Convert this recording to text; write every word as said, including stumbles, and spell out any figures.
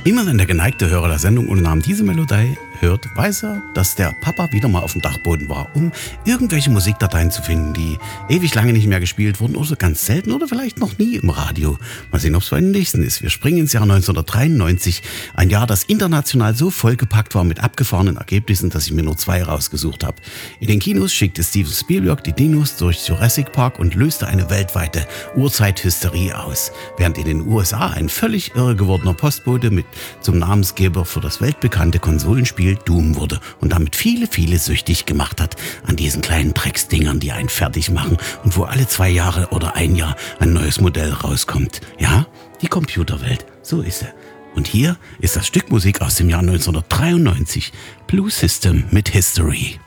Immer wenn der geneigte Hörer der Sendung ohne Namen diese Melodie hört, weiß er, dass der Papa wieder mal auf dem Dachboden war, um irgendwelche Musikdateien zu finden, die ewig lange nicht mehr gespielt wurden oder ganz selten oder vielleicht noch nie im Radio. Mal sehen, ob es bei den nächsten ist. Wir springen ins Jahr neunzehnhundertdreiundneunzig, ein Jahr, das international so vollgepackt war mit abgefahrenen Ergebnissen, dass ich mir nur zwei rausgesucht habe. In den Kinos schickte Steven Spielberg die Dinos durch Jurassic Park und löste eine weltweite Urzeithysterie aus, während in den U S A ein völlig irre gewordener Postbote mit zum Namensgeber für das weltbekannte Konsolenspiel Doom wurde und damit viele, viele süchtig gemacht hat an diesen kleinen Drecksdingern, die einen fertig machen und wo alle zwei Jahre oder ein Jahr ein neues Modell rauskommt. Ja, die Computerwelt, so ist sie. Und hier ist das Stück Musik aus dem Jahr neunzehnhundertdreiundneunzig, Blue System mit History.